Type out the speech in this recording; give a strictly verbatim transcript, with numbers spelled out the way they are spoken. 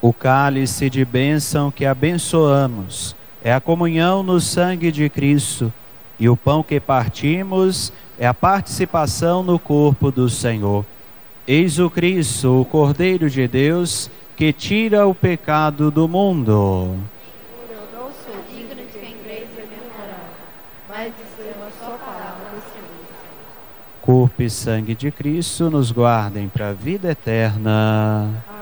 O cálice de bênção que abençoamos é a comunhão no sangue de Cristo, e o pão que partimos é a participação no corpo do Senhor. Eis o Cristo, o Cordeiro de Deus, que tira o pecado do mundo. Eu não sou digno de que entreis em minha morada, mas dizer uma só palavra do Senhor. Corpo e sangue de Cristo nos guardem para a vida eterna.